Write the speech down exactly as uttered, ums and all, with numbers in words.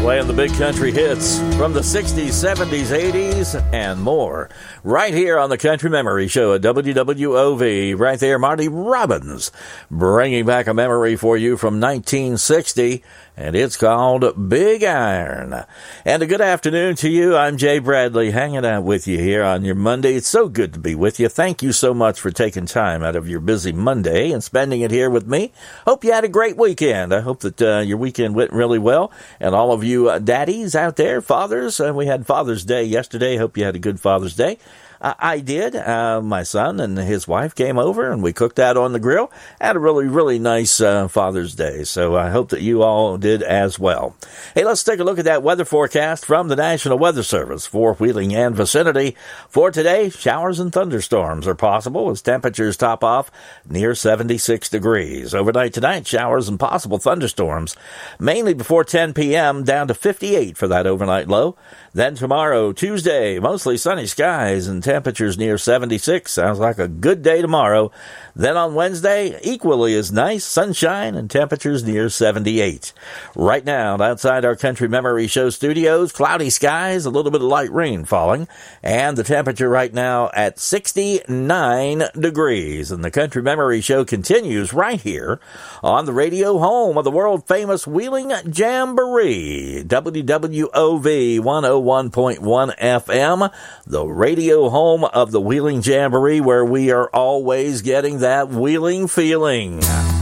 Playing the big country hits from the sixties, seventies, eighties, and more. Right here on the Country Memory Show at W W O V. Right there, Marty Robbins bringing back a memory for you from nineteen sixty, and it's called Big Iron. And a good afternoon to you. I'm Jay Bradley, hanging out with you here on your Monday. It's so good to be with you. Thank you so much for taking time out of your busy Monday and spending it here with me. Hope you had a great weekend. I hope that uh, your weekend went really well. And all of you uh, daddies out there, fathers, uh, we had Father's Day yesterday. Hope you had a good Father's Day. Uh, I did. Uh, my son and his wife came over and we cooked out on the grill. Had a really, really nice uh, Father's Day. So I hope that you all did as well. Hey, let's take a look at that weather forecast from the National Weather Service for Wheeling and vicinity. For today, showers and thunderstorms are possible as temperatures top off near seventy-six degrees. Overnight tonight, showers and possible thunderstorms, mainly before ten p.m., down to fifty-eight for that overnight low. Then tomorrow, Tuesday, mostly sunny skies and temperatures near seventy-six. Sounds like a good day tomorrow. Then on Wednesday, equally as nice, sunshine and temperatures near seventy-eight. Right now, outside our Country Memory Show studios, cloudy skies, a little bit of light rain falling, and the temperature right now at sixty-nine degrees. And the Country Memory Show continues right here on the radio home of the world-famous Wheeling Jamboree, W W O V one oh one point one F M, the radio home of the Wheeling Jamboree, where we are always getting that wheeling feeling.